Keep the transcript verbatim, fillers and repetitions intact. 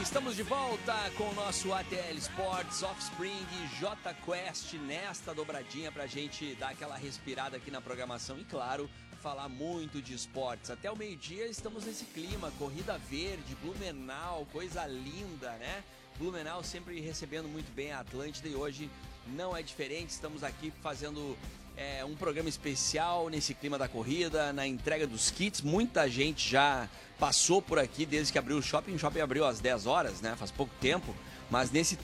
Estamos de volta com o nosso A T L Sports, Offspring e J Quest nesta dobradinha pra gente dar aquela respirada aqui na programação e, claro, falar muito de esportes. Até o meio-dia estamos nesse clima, corrida verde, Blumenau, coisa linda, né? Blumenau sempre recebendo muito bem a Atlântida e hoje não é diferente. Estamos aqui fazendo é, um programa especial nesse clima da corrida, na entrega dos kits. Muita gente já passou por aqui desde que abriu o shopping. O shopping abriu às dez horas, né? Faz pouco tempo. Mas nesse